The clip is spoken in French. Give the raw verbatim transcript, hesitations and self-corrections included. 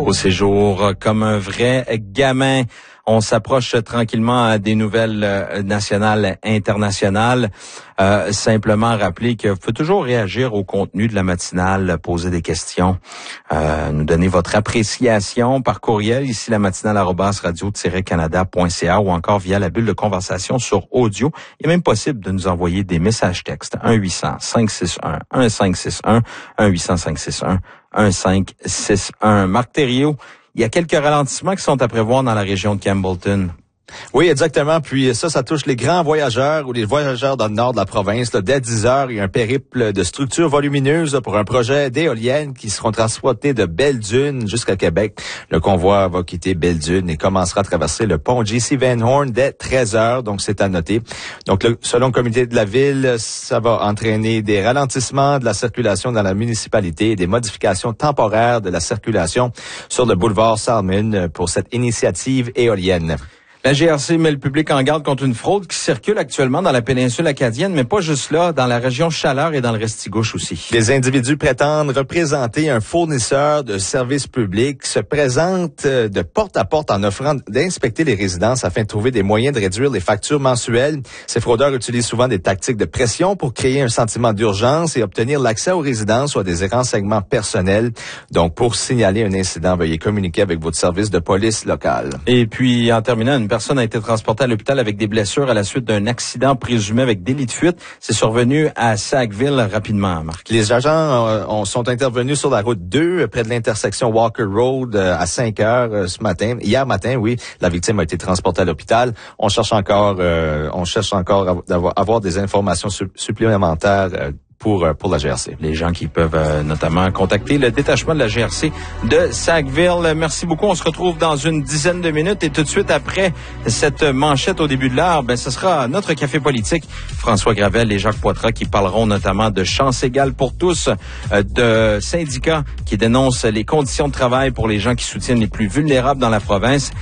Beau séjour comme un vrai gamin. On s'approche tranquillement des nouvelles nationales, internationales. Euh, simplement rappeler que vous pouvez toujours réagir au contenu de la matinale, poser des questions, euh, nous donner votre appréciation par courriel, ici la matinale arobase radio tiret canada point c a ou encore via la bulle de conversation sur audio. Il est même possible de nous envoyer des messages textes. un huit cents cinq six un un cinq six un, un huit cents cinq six un un cinq six un. Marc Thériault, il y a quelques ralentissements qui sont à prévoir dans la région de Campbellton. Oui, exactement. Puis ça, ça touche les grands voyageurs ou les voyageurs dans le nord de la province. Là, dès dix heures, il y a un périple de structures volumineuses pour un projet d'éoliennes qui seront transportées de Belle-Dune jusqu'à Québec. Le convoi va quitter Belle-Dune et commencera à traverser le pont J C Van Horn dès treize heures. Donc, c'est à noter. Donc, le, selon le comité de la ville, ça va entraîner des ralentissements de la circulation dans la municipalité et des modifications temporaires de la circulation sur le boulevard Salmon pour cette initiative éolienne. La G R C met le public en garde contre une fraude qui circule actuellement dans la péninsule acadienne, mais pas juste là, dans la région Chaleur et dans le Restigouche aussi. Les individus prétendent représenter un fournisseur de services publics, se présentent de porte à porte en offrant d'inspecter les résidences afin de trouver des moyens de réduire les factures mensuelles. Ces fraudeurs utilisent souvent des tactiques de pression pour créer un sentiment d'urgence et obtenir l'accès aux résidences ou à des renseignements personnels. Donc, pour signaler un incident, veuillez communiquer avec votre service de police local. Et puis, en terminant, une personne a été transportée à l'hôpital avec des blessures à la suite d'un accident présumé avec délit de fuite. C'est survenu à Sackville rapidement, Marc. Les agents euh, on, sont intervenus sur la route deux, près de l'intersection Walker Road, euh, à cinq heures euh, ce matin. Hier matin, oui, la victime a été transportée à l'hôpital. On cherche encore, euh, on cherche encore à avoir, avoir des informations su- supplémentaires euh, pour pour la G R C. Les gens qui peuvent euh, notamment contacter le détachement de la G R C de Sackville. Merci beaucoup. On se retrouve dans une dizaine de minutes et tout de suite après cette manchette au début de l'heure, ben ce sera notre café politique. François Gravel et Jacques Poitras qui parleront notamment de chance égale pour tous, euh, de syndicats qui dénoncent les conditions de travail pour les gens qui soutiennent les plus vulnérables dans la province